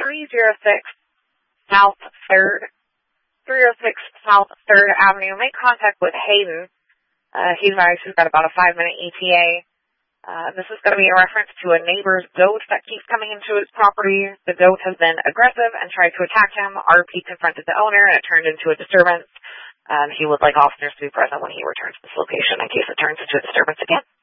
306 South 3rd, 306 South 3rd Avenue. Make contact with Hayden. He's got about a 5-minute ETA. This is going to be a reference to a neighbor's goat that keeps coming into his property. The goat has been aggressive and tried to attack him. RP confronted the owner and it turned into a disturbance. He would like officers to be present when he returns to this location in case it turns into a disturbance again.